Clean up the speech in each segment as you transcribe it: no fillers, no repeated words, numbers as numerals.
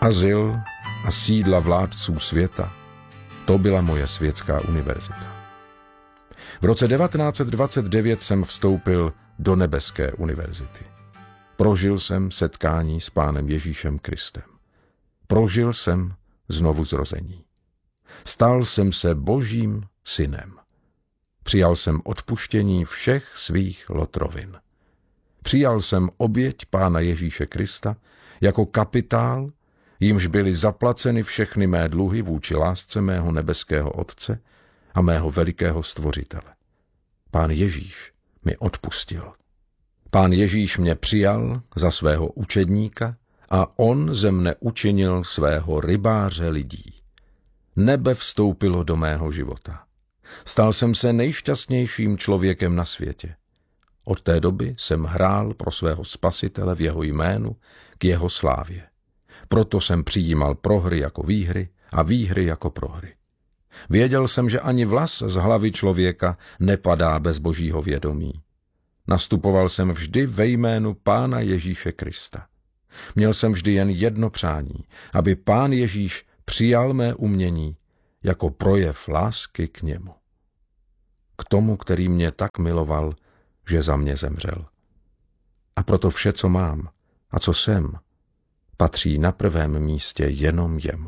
Azyl a sídla vládců světa, to byla moje světská univerzita. V roce 1929 jsem vstoupil do nebeské univerzity. Prožil jsem setkání s Pánem Ježíšem Kristem. Prožil jsem znovuzrození. Stal jsem se Božím synem. Přijal jsem odpuštění všech svých lotrovin. Přijal jsem oběť Pána Ježíše Krista jako kapitál, jímž byly zaplaceny všechny mé dluhy vůči lásce mého nebeského Otce a mého velikého Stvořitele. Pán Ježíš mi odpustil. Pán Ježíš mě přijal za svého učedníka a on ze mne učinil svého rybáře lidí. Nebe vstoupilo do mého života. Stal jsem se nejšťastnějším člověkem na světě. Od té doby jsem hrál pro svého Spasitele v jeho jménu k jeho slávě. Proto jsem přijímal prohry jako výhry a výhry jako prohry. Věděl jsem, že ani vlas z hlavy člověka nepadá bez Božího vědomí. Nastupoval jsem vždy ve jménu Pána Ježíše Krista. Měl jsem vždy jen jedno přání, aby Pán Ježíš přijal mé umění jako projev lásky k němu. K tomu, který mě tak miloval, že za mě zemřel. A proto vše, co mám a co jsem, patří na prvém místě jenom jemu.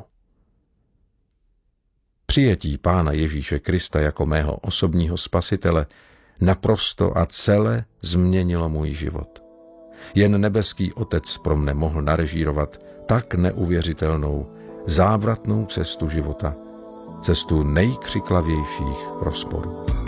Přijetí Pána Ježíše Krista jako mého osobního spasitele naprosto a celé změnilo můj život. Jen nebeský Otec pro mne mohl narežírovat tak neuvěřitelnou, závratnou cestu života, cestu nejkřiklavějších rozporů.